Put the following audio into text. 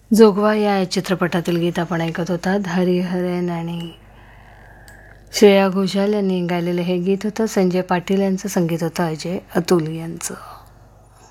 जोगवा या चित्रपटातील गीत आपण ऐकत होतात. हरिहरन आणि श्रेया घोषाल यांनी गायलेलं हे गीत होतं. संजय पाटील यांचं संगीत होतं, अजय अतुल यांचं.